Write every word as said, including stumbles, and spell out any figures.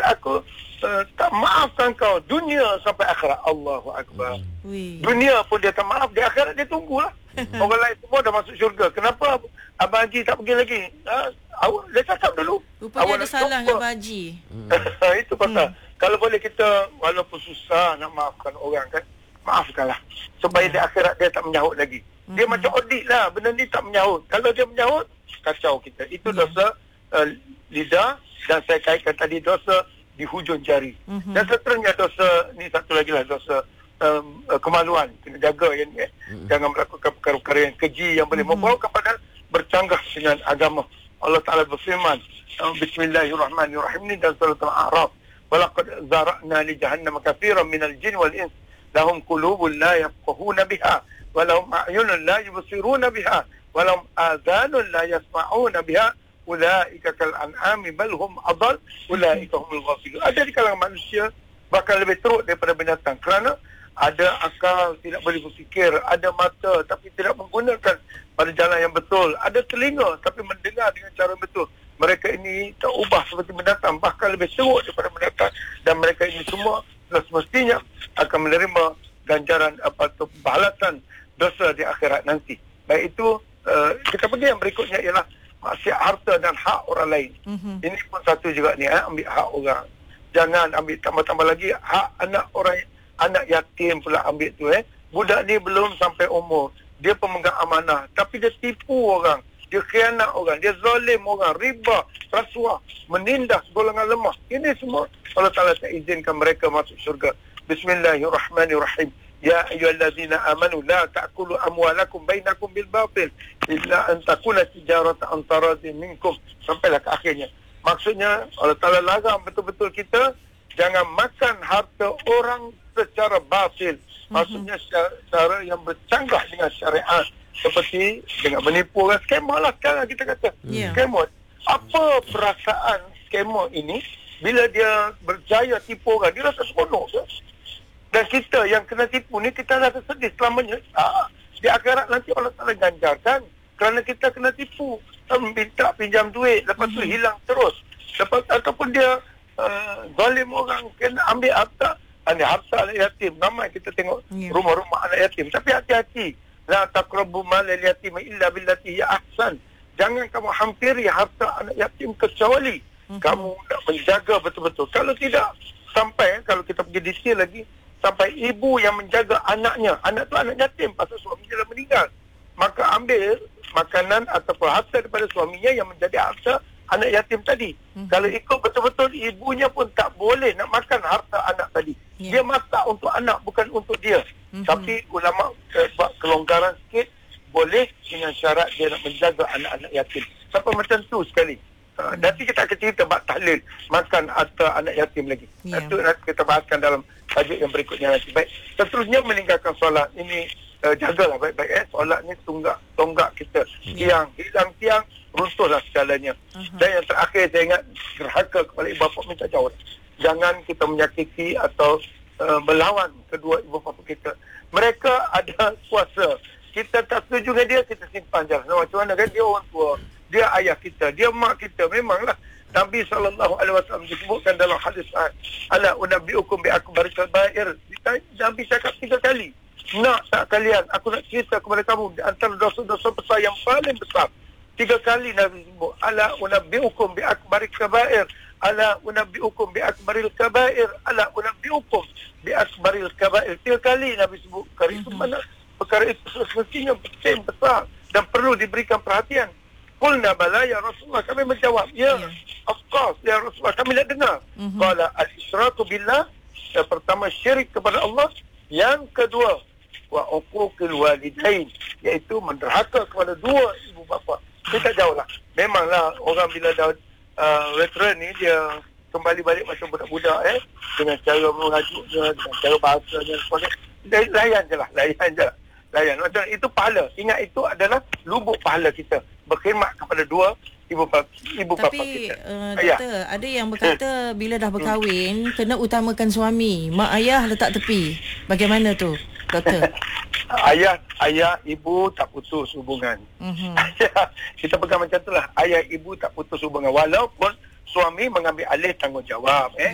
aku uh, tak maafkan kau dunia sampai akhirat. Allahu Akbar. Wih. Dunia pun dia tak maaf, di akhirat dia tunggulah. Orang lain semua dah masuk syurga. Kenapa Abang Haji tak pergi lagi? Ha, awak dia cakap dulu. Rupanya awak ada salah dengan Abang Haji. Hmm. Itu pasal. Hmm. Kalau boleh kita, walaupun susah nak maafkan orang kan, maafkanlah. Supaya di akhirat dia tak menyahut lagi. Dia Hmm. macam audit lah. Benda ni tak menyahut. Kalau dia menyahut, kacau kita. Itu Ya. dosa uh, lidah. Dan saya kaitkan tadi dosa di hujung jari. Mhm. Dan seterusnya dosa, ni satu lagi lah, dosa um, uh, kemaluan. Kena jaga yang ni. Eh. Mhm. Jangan melakukan perkara-perkara yang keji yang boleh Mhm. membawa kepada bercanggah dengan agama. Allah Ta'ala berfirman, uh, Bismillahirrahmanirrahim ni dan surat Al-A'raf. Walaqad zara'na li jahannam katsiran minal jin wal ins lahum qulubun la yafqahuna biha wa lahum a'yunun la yubsiruna biha wa lahum adhanun la yasma'una biha ulaika kal an'ami bal hum adall ulaika humul ghafilun. Ada di kalangan manusia bahkan lebih teruk daripada binatang kerana ada akal, tidak boleh berfikir, ada mata tapi tidak menggunakan pada jalan yang betul, ada telinga tapi mendengar dengan cara betul. Mereka ini tak ubah seperti binatang, bahkan lebih teruk daripada binatang, dan mereka ini semua sudah semestinya akan menerima ganjaran atau balasan dosa di akhirat nanti. Baik itu, uh, kita pergi yang berikutnya ialah maksiat harta dan hak orang lain. Mhm. Ini pun satu juga ni, eh, ambil hak orang. Jangan ambil tambah-tambah lagi hak anak orang, anak yatim pula ambil tu. eh. Budak ni belum sampai umur, dia pemegang amanah, tapi dia tipu orang, dia khianat orang, dia zalim orang, riba, rasuah, menindas golongan lemah. Ini semua Allah Ta'ala tak izinkan mereka masuk syurga. Bismillahirrahmanirrahim. Ya ayyuhallazina amanu la ta'kulu amwalakum bainakum bil batil illa an takuna tijaratan an taradin minkum. Sampailah ke akhirnya. Maksudnya Allah Ta'ala larang betul-betul kita jangan makan harta orang secara batil. Maksudnya cara yang bercanggah dengan syariat, seperti dengan menipu orang. Skamer lah sekarang kita kata. Yeah. Skamer. Apa perasaan skamer ini bila dia berjaya tipu orang? Dia rasa seronok ke? Dan kita yang kena tipu ni, kita rasa sedih selamanya. Ah, di akhirat nanti Allah Ta'ala ganjarkan kerana kita kena tipu. Minta pinjam duit, lepas tu hilang terus. Lepas, ataupun dia uh, zalim orang, kena ambil harta. Ambil harta anak yatim. Ramai kita tengok Yeah. rumah-rumah anak yatim. Tapi hati-hati. La taqrabu malal yatim illa billati hiya ahsan. Jangan kamu hampiri harta anak yatim kecuali mm-hmm. kamu nak menjaga betul-betul. Kalau tidak, sampai kalau kita pergi detail lagi, sampai ibu yang menjaga anaknya. Anak tu anak yatim pasal suaminya dah meninggal. Maka ambil makanan ataupun harta daripada suaminya yang menjadi harta anak yatim tadi. Mm-hmm. Kalau ikut betul-betul, ibunya pun tak boleh nak makan harta anak tadi. Yeah. Dia masak untuk anak, bukan untuk dia. Mm-hmm. Tapi ulama eh, buat kelonggaran sikit, boleh dengan syarat dia nak menjaga anak-anak yatim. Sampai macam tu sekali. Uh, nanti kita akan cerita bab tahlil makan harta anak yatim lagi. Yeah. Itu nanti kita bahaskan dalam tajuk yang berikutnya nanti. Baik. Seterusnya meninggalkan solat. Ini uh, jagalah baik-baik. Eh. Solat ni tunggak, tonggak kita. Tiang, hilang tiang, runtuhlah segalanya. Uh-huh. Dan yang terakhir saya ingat, derhaka kepada ibu bapa minta jauh. Jangan kita menyakiti atau uh, melawan kedua ibu bapa kita. Mereka ada kuasa. Kita tak setuju dengan dia, kita simpan je. Nah, macam mana kan, dia orang tua, dia ayah kita, dia mak kita. Memanglah Nabi sallallahu alaihi wasallam disebutkan dalam hadis, ala unabbiukum bi akbaril kabair. Nabi cakap tiga kali. Nak tak kalian, aku nak cerita kepada kamu di antara dosa-dosa besar yang paling besar. Tiga kali Nabi sebut, ala unabbiukum bi akbaril kabair. Ala unabbiukum bi akbaril kabair. Ala unabbiukum bi akbaril kabair. Tiga kali Nabi sebut. Perkara itu mana? Perkara itu semestinya penting, besar dan perlu diberikan perhatian. Qulna bala ya Rasulullah, kami menjawab, ya, yeah. Of course ya Rasulullah, kami nak dengar. Mm-hmm. Qala al-israku billah, yang pertama syirik kepada Allah, yang kedua wa uquqil walidain, iaitu menderhaka kepada dua ibu bapa. Kita jauh lah. Memanglah orang bila dah uh, veteran ni, dia kembali balik macam budak-budak, eh, dengan cara mengajuknya, dengan cara bahasanya, sebagainya. Layan je lah, layan je lah. Layan. Macam itu pahala. Ingat, itu adalah lubuk pahala kita. Berkhidmat kepada dua ibu bapa, ibu bapa Tapi, kita. uh, doktor, ada yang berkata bila dah berkahwin, hmm. kena utamakan suami. Mak ayah letak tepi. Bagaimana tu, doktor? ayah, ayah, ibu tak putus hubungan. Uh-huh. Kita pegang macam itulah. Ayah, ibu tak putus hubungan. Walaupun suami mengambil alih tanggungjawab. Eh.